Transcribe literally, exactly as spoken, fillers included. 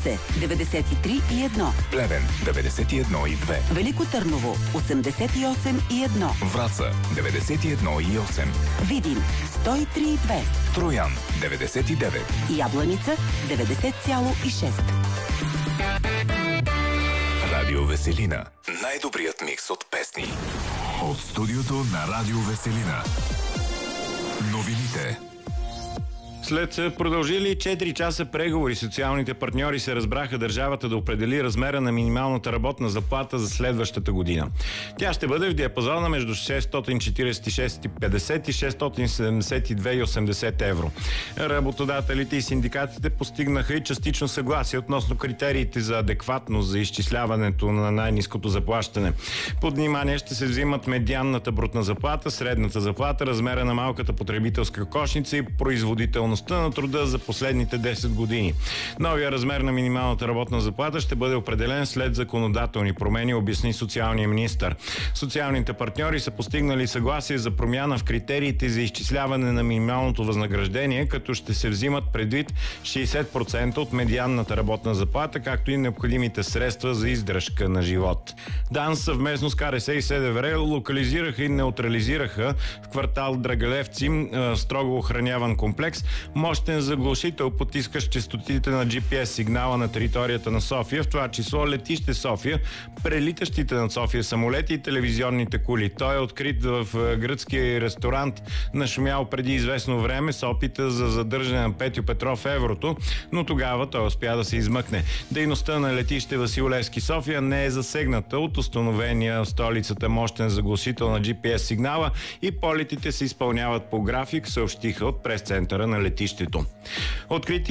Русе деветдесет и три и едно, Плевен деветдесет и едно и две, Велико Търново осемдесет и осем и едно, Враца деветдесет и едно и осем, Видин сто и три и две, Троян деветдесет и девет, Ябланица деветдесет цяло и шест. Радио Веселина. Най-добрият микс от песни. От студиото на Радио Веселина. Новините. След продължили четири часа преговори, социалните партньори се разбраха държавата да определи размера на минималната работна заплата за следващата година. Тя ще бъде в диапазона между шестстотин четиридесет и шест и петдесет и шестстотин седемдесет и две и осемдесет евро. Работодателите и синдикатите постигнаха и частично съгласие относно критериите за адекватност за изчисляването на най-ниското заплащане. Под внимание ще се взимат медианната брутна заплата, средната заплата, размера на малката потребителска кошница и производителност на труда за последните десет години. Новия размер на минималната работна заплата ще бъде определен след законодателни промени, обясни социалния министър. Социалните партньори са постигнали съгласие за промяна в критериите за изчисляване на минималното възнаграждение, като ще се взимат предвид шейсет процента от медианната работна заплата, както и необходимите средства за издръжка на живот. ДАНС съвместно с КРС и СДВР локализираха и неутрализираха в квартал Драгалевци, строго охраняван комплекс, мощен заглушител, потискащ честотите на джи пи ес сигнала на територията на София, в това число летище София, прелитащите над София самолети и телевизионните кули. Той е открит в гръцкия ресторант, нашумял преди известно време с опита за задържане на Петю Петров в еврото, но тогава той успя да се измъкне. Дейността на летище Васил Левски София не е засегната от установения в столицата мощен заглушител на джи пи ес сигнала и полетите се изпълняват по график, съобщиха от прес-центъра на летището. Открити